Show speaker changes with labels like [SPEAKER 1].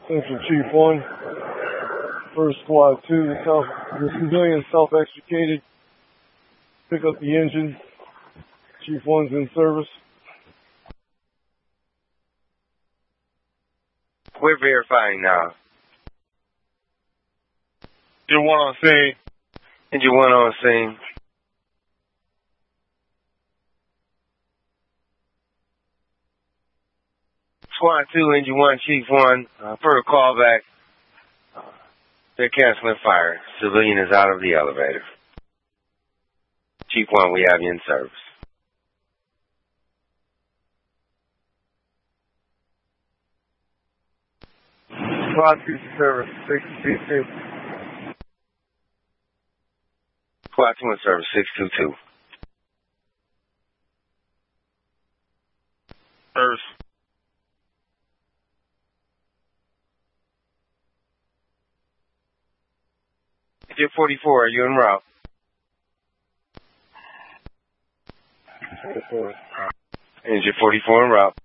[SPEAKER 1] Central Chief 1, First Squad 2, the civilian self-extricated. Pick up the engine. Chief 1's in service.
[SPEAKER 2] We're verifying now.
[SPEAKER 1] Engine 1 on scene.
[SPEAKER 2] Engine 1 on scene. Squad 2, Engine 1, Chief 1, per a callback, they're canceling fire. Civilian is out of the elevator. Chief 1, we have you in service.
[SPEAKER 1] Squad 2 service, 622.
[SPEAKER 2] Squad 2 in service, 622.
[SPEAKER 1] Service.
[SPEAKER 2] Engine 44, are you en route? Engine 44 en route.